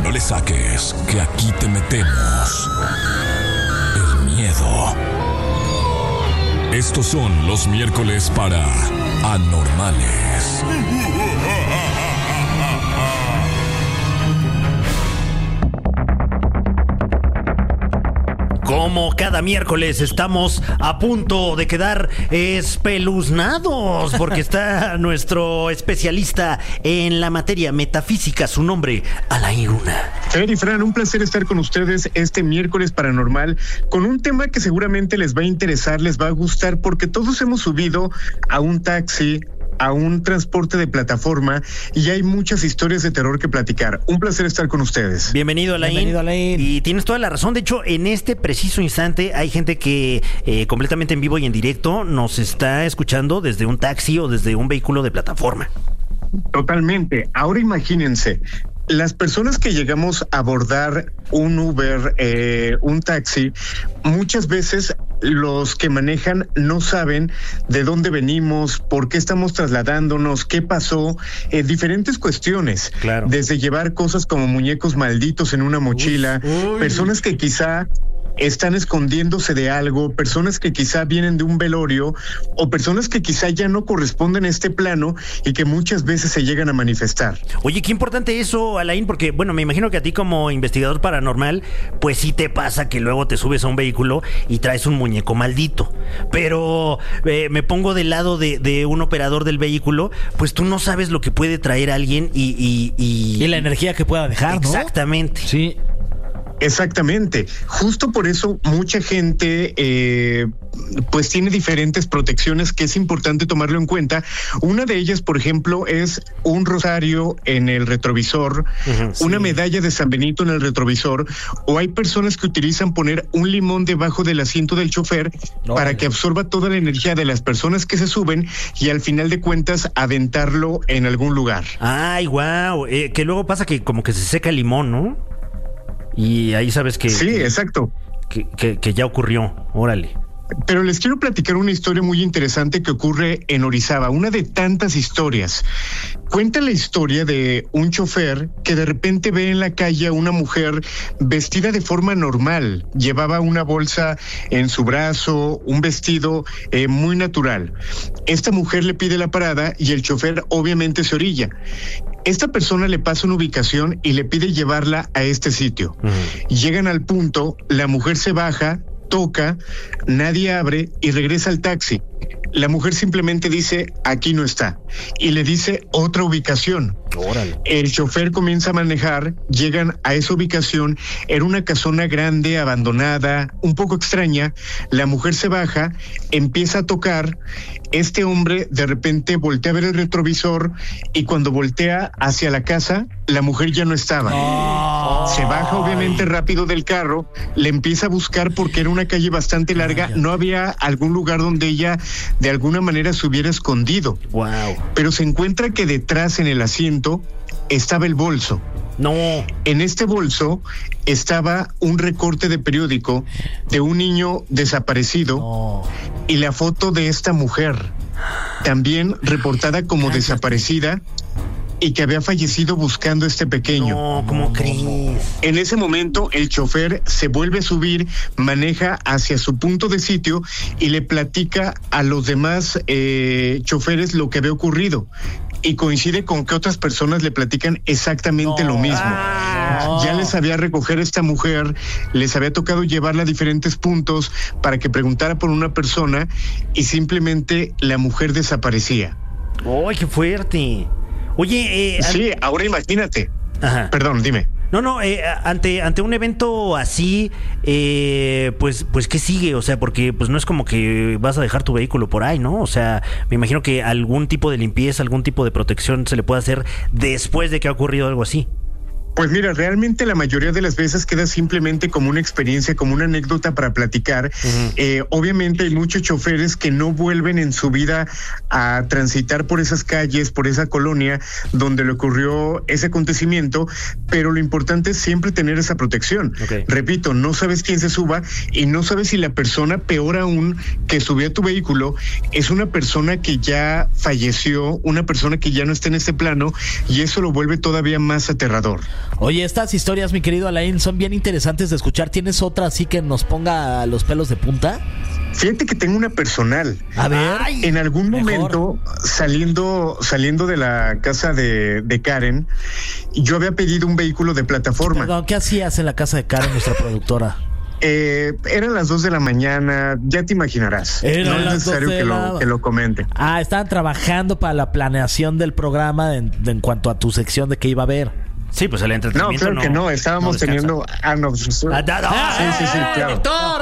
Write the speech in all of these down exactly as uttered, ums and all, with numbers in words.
No le saques, que aquí te metemos el miedo. Estos son los miércoles para Anormales. Como cada miércoles estamos a punto de quedar espeluznados porque está nuestro especialista en la materia metafísica, su nombre, Alain Luna. Fer y Fran, un placer estar con ustedes este miércoles paranormal con un tema que seguramente les va a interesar, les va a gustar, porque todos hemos subido a un taxi, a un transporte de plataforma, y hay muchas historias de terror que platicar. Un placer estar con ustedes. Bienvenido, Alain. Bienvenido, Alain. Y tienes toda la razón. De hecho, en este preciso instante hay gente que eh, completamente en vivo y en directo nos está escuchando desde un taxi o desde un vehículo de plataforma. Totalmente. Ahora imagínense, las personas que llegamos a abordar un Uber, eh, un taxi, muchas veces los que manejan no saben de dónde venimos, por qué estamos trasladándonos, qué pasó, eh, diferentes cuestiones. Claro. Desde llevar cosas como muñecos malditos en una mochila, uy, uy. Personas que quizá están escondiéndose de algo, personas que quizá vienen de un velorio o personas que quizá ya no corresponden a este plano y que muchas veces se llegan a manifestar. Oye, qué importante eso, Alain, porque bueno, me imagino que a ti como investigador paranormal, pues sí te pasa que luego te subes a un vehículo y traes un muñeco maldito, pero eh, me pongo del lado de, de un operador del vehículo, pues tú no sabes lo que puede traer alguien y... Y, y, y la energía que pueda dejar, ¿no? Exactamente. Sí. Exactamente. Justo por eso mucha gente eh, pues tiene diferentes protecciones que es importante tomarlo en cuenta. Una de ellas, por ejemplo, es un rosario en el retrovisor, uh-huh, sí. Una medalla de San Benito en el retrovisor, o hay personas que utilizan poner un limón debajo del asiento del chofer no, para que absorba toda la energía de las personas que se suben y al final de cuentas aventarlo en algún lugar. Ay, guau, eh, que luego pasa que como que se seca el limón, ¿no? Y ahí sabes que... Sí, que, exacto. Que, que, que ya ocurrió, órale. Pero les quiero platicar una historia muy interesante que ocurre en Orizaba, una de tantas historias. Cuenta la historia de un chofer que de repente ve en la calle a una mujer vestida de forma normal. Llevaba una bolsa en su brazo, un vestido eh, muy natural. Esta mujer le pide la parada y el chofer obviamente se orilla. Esta persona le pasa una ubicación y le pide llevarla a este sitio. Uh-huh. Llegan al punto, la mujer se baja, toca, nadie abre y regresa al taxi. La mujer simplemente dice, aquí no está, y le dice otra ubicación. Órale. El chofer comienza a manejar, llegan a esa ubicación, era una casona grande, abandonada, un poco extraña. La mujer se baja, empieza a tocar. Este hombre de repente voltea a ver el retrovisor y cuando voltea hacia la casa, la mujer ya no estaba. Oh. Se baja obviamente rápido del carro, le empieza a buscar porque era una calle bastante larga, no había algún lugar donde ella de alguna manera se hubiera escondido. Wow. Pero se encuentra que detrás en el asiento estaba el bolso. No. En este bolso estaba un recorte de periódico de un niño desaparecido no. y la foto de esta mujer, también reportada como Cállate. desaparecida y que había fallecido buscando a este pequeño. No, ¿cómo crees? En ese momento el chofer se vuelve a subir, maneja hacia su punto de sitio y le platica a los demás eh, choferes lo que había ocurrido. Y coincide con que otras personas le platican exactamente no. lo mismo. Ah, ya les había recoger a esta mujer, les había tocado llevarla a diferentes puntos para que preguntara por una persona y simplemente la mujer desaparecía. ¡Ay, qué fuerte! Oye, eh, sí, an... ahora imagínate. Ajá. Perdón, dime. No, no, eh, ante ante un evento así, eh, pues pues ¿qué sigue? O sea, porque pues no es como que vas a dejar tu vehículo por ahí, ¿no? O sea, me imagino que algún tipo de limpieza, algún tipo de protección se le puede hacer después de que ha ocurrido algo así. Pues mira, realmente la mayoría de las veces queda simplemente como una experiencia, como una anécdota para platicar. Uh-huh. Eh, obviamente hay muchos choferes que no vuelven en su vida a transitar por esas calles, por esa colonia donde le ocurrió ese acontecimiento, pero lo importante es siempre tener esa protección. Okay. Repito, no sabes quién se suba y no sabes si la persona, peor aún, que subió a tu vehículo es una persona que ya falleció, una persona que ya no está en este plano, y eso lo vuelve todavía más aterrador. Oye, estas historias, mi querido Alain, son bien interesantes de escuchar. ¿Tienes otra así que nos ponga los pelos de punta? Fíjate que tengo una personal. A ver. Ay, en algún mejor. momento, saliendo, saliendo de la casa de, de Karen, yo había pedido un vehículo de plataforma. Perdón, ¿qué hacías en la casa de Karen, nuestra productora? Eh, eran las dos de la mañana, ya te imaginarás. Eran no es las necesario dos de que la- lo, que lo comente. Ah, estaban trabajando para la planeación del programa en, de- en cuanto a tu sección de qué iba a haber. Sí, pues el No, entretenimiento claro que no, estábamos descansa. teniendo. Ah, no, pues, Ah, da- da- sí, sí, sí, claro. ¡Doctor!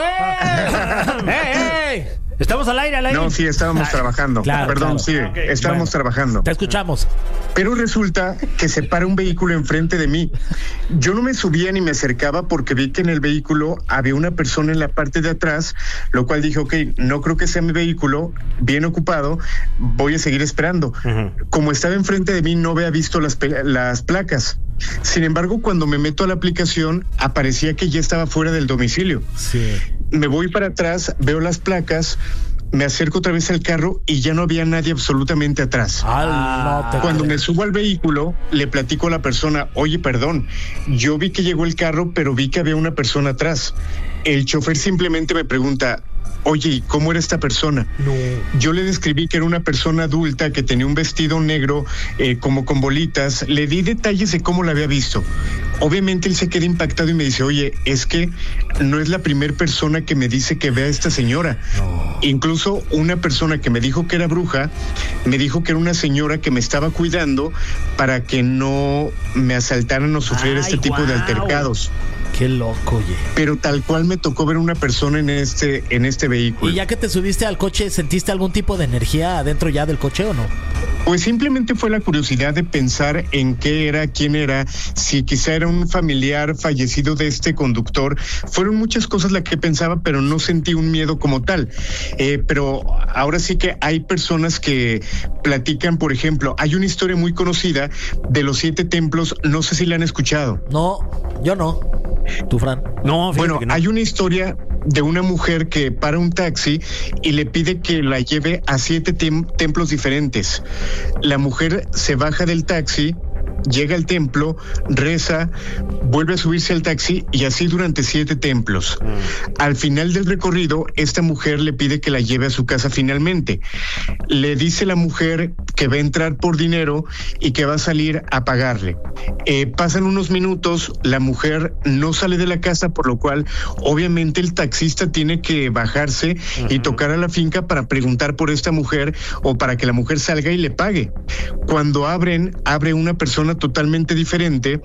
¡Eh! ¡Eh, eh! Estamos al aire, al aire. No, sí, estábamos trabajando. claro, Perdón, claro. sí, Ok. estábamos Bueno. trabajando. Te escuchamos. Pero resulta que se para un vehículo enfrente de mí. Yo no me subía ni me acercaba porque vi que en el vehículo había una persona en la parte de atrás, lo cual dije, ok, no creo que sea mi vehículo, bien ocupado, voy a seguir esperando. Ujú. Como estaba enfrente de mí, no había visto las, pe- las placas. Sin embargo, cuando me meto a la aplicación, aparecía que ya estaba fuera del domicilio. Sí. Me voy para atrás, veo las placas, me acerco otra vez al carro y ya no había nadie absolutamente atrás. Ay, no te Cuando creo. me subo al vehículo, le platico a la persona, oye, perdón, yo vi que llegó el carro, pero vi que había una persona atrás. El chofer simplemente me pregunta, oye, ¿y cómo era esta persona? No. Yo le describí que era una persona adulta que tenía un vestido negro eh, como con bolitas. Le di detalles de cómo la había visto. Obviamente él se queda impactado y me dice, oye, es que no es la primera persona que me dice que ve a esta señora. No. Incluso una persona que me dijo que era bruja, me dijo que era una señora que me estaba cuidando para que no me asaltaran o sufriera Ay, este tipo de guau. altercados. Qué loco, oye. Pero tal cual me tocó ver una persona en este, en este vehículo. ¿Y ya que te subiste al coche, sentiste algún tipo de energía adentro ya del coche o no? Pues simplemente fue la curiosidad de pensar en qué era, quién era, si quizá era un familiar fallecido de este conductor. Fueron muchas cosas las que pensaba, pero no sentí un miedo como tal. Eh, pero ahora sí que hay personas que platican, por ejemplo, hay una historia muy conocida de los siete templos, no sé si la han escuchado. No, yo no. ¿Tú, Fran? No, fíjate Bueno, que no. hay una historia de una mujer que para un taxi y le pide que la lleve a siete tem- templos diferentes. La mujer se baja del taxi, llega al templo, reza, vuelve a subirse al taxi y así durante siete templos. Mm. Al final del recorrido, esta mujer le pide que la lleve a su casa finalmente. Le dice la mujer que va a entrar por dinero y que va a salir a pagarle. Eh, pasan unos minutos, la mujer no sale de la casa, por lo cual obviamente el taxista tiene que bajarse y tocar a la finca para preguntar por esta mujer o para que la mujer salga y le pague. Cuando abren, abre una persona totalmente diferente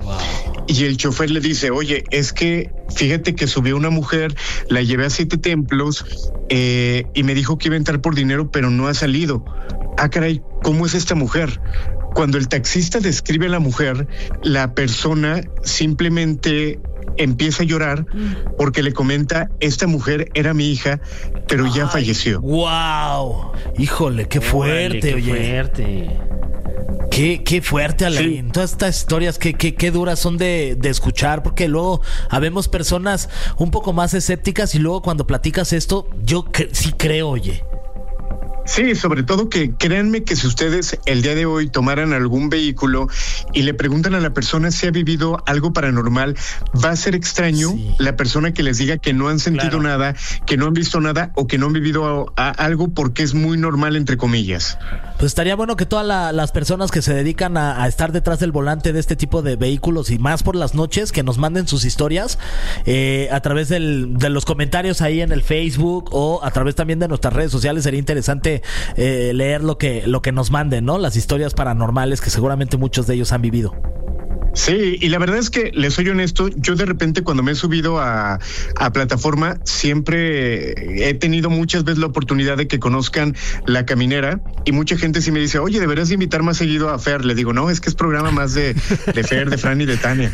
y el chofer le dice, oye, es que fíjate que subió una mujer, la llevé a siete templos eh, y me dijo que iba a entrar por dinero, pero no ha salido. Ah, caray, ¿cómo es esta mujer? Cuando el taxista describe a la mujer, la persona simplemente empieza a llorar porque le comenta, esta mujer era mi hija, pero ya falleció. ¡Wow! Híjole, qué fuerte, Órale, qué oye. fuerte. Qué, qué fuerte, Alain. Sí. Todas estas historias que, que, que duras son de, de escuchar, porque luego habemos personas un poco más escépticas y luego cuando platicas esto, yo cre- sí creo, oye. Sí, sobre todo que créanme que si ustedes el día de hoy tomaran algún vehículo y le preguntan a la persona si ha vivido algo paranormal, va a ser extraño Sí. la persona que les diga que no han sentido Claro. nada, que no han visto nada o que no han vivido a- a algo porque es muy normal, entre comillas. Pues estaría bueno que todas la- las personas que se dedican a, a estar detrás del volante de este tipo de vehículos y más por las noches, que nos manden sus historias eh, a través del, de los comentarios ahí en el Facebook o a través también de nuestras redes sociales. Sería interesante eh, leer lo que, lo que nos manden, ¿no? Las historias paranormales que seguramente muchos de ellos han vivido. Sí, y la verdad es que, les soy honesto, yo de repente cuando me he subido a, a plataforma, siempre he tenido muchas veces la oportunidad de que conozcan La Caminera y mucha gente sí me dice, oye, deberías de invitar más seguido a Fer. Le digo, no, es que es programa más de, de Fer, de Fran y de Tania.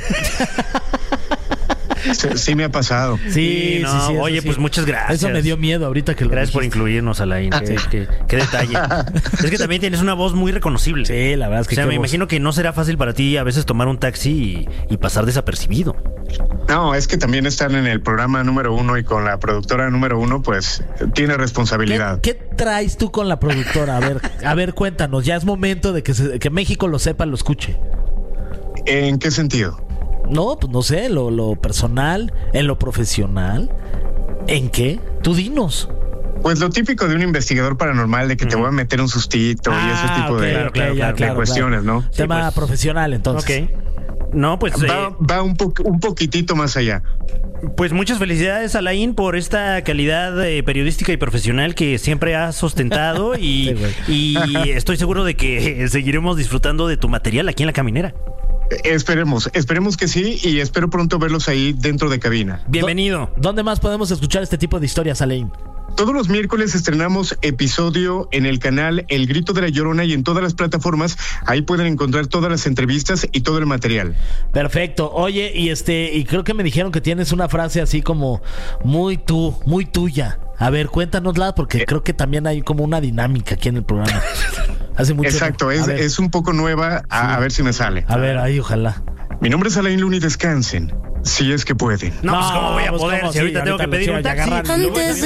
Sí, sí me ha pasado. Sí, Sí, no, sí, sí, eso oye, sí. pues muchas gracias. Eso me dio miedo ahorita que lo Gracias por dijiste. incluirnos, Alain. Qué, Sí. qué- qué detalle. Es que también tienes una voz muy reconocible. Sí, la verdad es que O sea, qué me voz. imagino que no será fácil para ti a veces tomar un taxi y, y pasar desapercibido. No, es que también están en el programa número uno y con la productora número uno, pues tiene ¿Qué, responsabilidad. qué traes tú con la productora? A ver, a ver, cuéntanos. Ya es momento de que, se- que México lo sepa, lo escuche. ¿En qué sentido? No, pues no sé, lo, lo personal, en lo profesional. ¿En qué? Tú dinos. Pues lo típico de un investigador paranormal, de que uh-huh. te voy a meter un sustito ah, y ese tipo okay, de, claro, claro, de claro, claro, cuestiones, claro. ¿no? Tema sí, pues, profesional, entonces. Ok. No, pues... Va, eh, va un, po- un poquitito más allá. Pues muchas felicidades, Alain, por esta calidad eh, periodística y profesional que siempre has ostentado y, sí, y estoy seguro de que seguiremos disfrutando de tu material aquí en La Caminera. Esperemos, esperemos que sí y espero pronto verlos ahí dentro de cabina. Bienvenido. ¿Dónde más podemos escuchar este tipo de historias, Alain? Todos los miércoles estrenamos episodio en el canal El Grito de la Llorona y en todas las plataformas. Ahí pueden encontrar todas las entrevistas y todo el material. Perfecto. Oye, y este, y creo que me dijeron que tienes una frase así como muy tú, muy tuya. A ver, cuéntanosla porque eh. creo que también hay como una dinámica aquí en el programa. Hace mucho. Exacto, es, es un poco nueva. A, sí. a ver si me sale. A ver, ahí ojalá. Mi nombre es Alain Luna y descansen. Si es que pueden. No, no pues cómo voy a poder, si ahorita sí, tengo ahorita que pedir un taxi.